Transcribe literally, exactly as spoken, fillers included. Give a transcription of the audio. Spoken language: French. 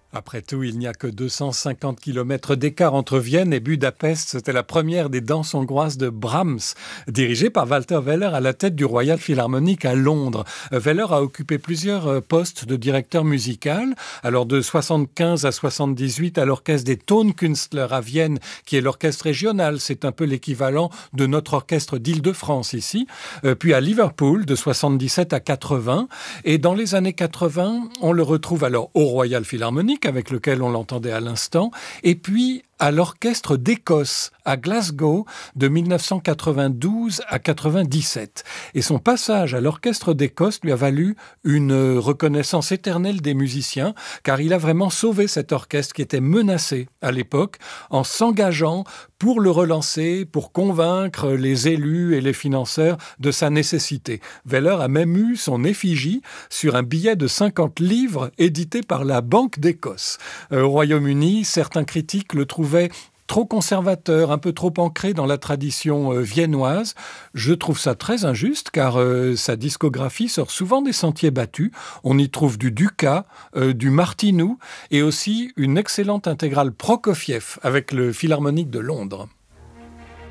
Après tout, il n'y a que deux cent cinquante kilomètres d'écart entre Vienne et Budapest. C'était la première des danses hongroises de Brahms, dirigée par Walter Weller à la tête du Royal Philharmonic à Londres. Weller a occupé plusieurs postes de directeur musical. Alors de soixante-quinze à soixante-dix-huit à l'orchestre des Tonkünstler à Vienne, qui est l'orchestre régional. C'est un peu l'équivalent de notre orchestre d'Île-de-France ici. Puis à Liverpool de soixante-dix-sept à quatre-vingts. Et dans les années quatre-vingts, on le retrouve alors au Royal Philharmonic, avec lequel on l'entendait à l'instant, et puis à l'Orchestre d'Écosse, à Glasgow, de dix-neuf cent quatre-vingt-douze à quatre-vingt-dix-sept. Et son passage à l'Orchestre d'Écosse lui a valu une reconnaissance éternelle des musiciens, car il a vraiment sauvé cet orchestre qui était menacé à l'époque, en s'engageant pour le relancer, pour convaincre les élus et les financeurs de sa nécessité. Weller a même eu son effigie sur un billet de cinquante livres édité par la Banque d'Écosse. Euh, au Royaume-Uni, certains critiques le trouvaient trop conservateur, un peu trop ancré dans la tradition euh, viennoise. Je trouve ça très injuste car euh, sa discographie sort souvent des sentiers battus. On y trouve du Dukas, euh, du Martinou et aussi une excellente intégrale Prokofiev avec le Philharmonique de Londres.